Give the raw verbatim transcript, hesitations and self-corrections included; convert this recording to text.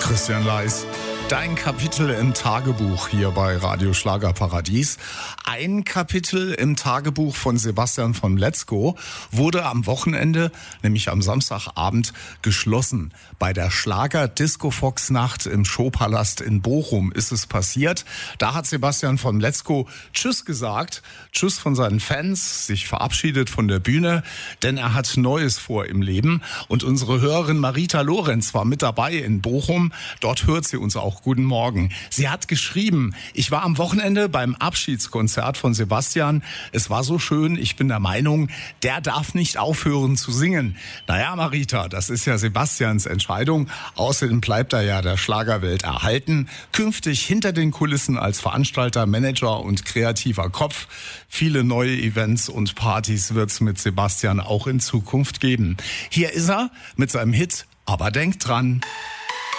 Christian Leis. Dein Kapitel im Tagebuch hier bei Radio Schlagerparadies. Ein Kapitel im Tagebuch von Sebastian von Letzko wurde am Wochenende, nämlich am Samstagabend, geschlossen. Bei der Schlager-Disco-Fox-Nacht im Showpalast in Bochum ist es passiert. Da hat Sebastian von Letzko Tschüss gesagt, Tschüss von seinen Fans, sich verabschiedet von der Bühne, denn er hat Neues vor im Leben. Und unsere Hörerin Marita Lorenz war mit dabei in Bochum. Dort hört sie uns auch. Guten Morgen. Sie hat geschrieben, ich war am Wochenende beim Abschiedskonzert von Sebastian. Es war so schön, ich bin der Meinung, der darf nicht aufhören zu singen. Naja, Marita, das ist ja Sebastians Entscheidung. Außerdem bleibt er ja der Schlagerwelt erhalten. Künftig hinter den Kulissen als Veranstalter, Manager und kreativer Kopf. Viele neue Events und Partys wird es mit Sebastian auch in Zukunft geben. Hier ist er mit seinem Hit, aber denkt dran.